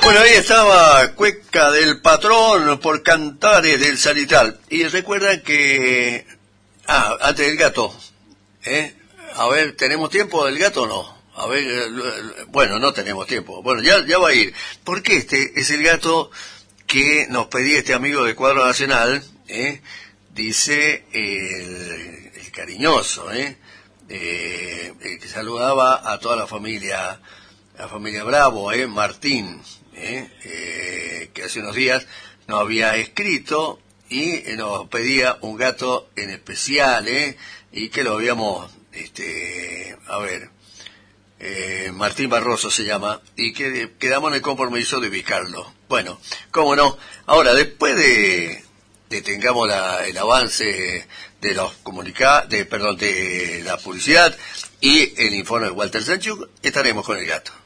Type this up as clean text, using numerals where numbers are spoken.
Bueno, ahí estaba Cueca del Patrón por Cantares del Salital. Y recuerdan que... antes del gato. A ver, ¿tenemos tiempo del gato o no? A ver, bueno, no tenemos tiempo. Bueno, ya va a ir. Porque este es el gato que nos pedía este amigo de Cuadro Nacional, dice el cariñoso, el que saludaba a toda la familia Bravo, Martín, que hace unos días nos había escrito y nos pedía un gato en especial, y que lo habíamos, Martín Barroso se llama, y que quedamos en el compromiso de ubicarlo. Bueno, cómo no. Ahora, después de tengamos el avance de los de la publicidad y el informe de Walter Sanchuk, estaremos con el gato.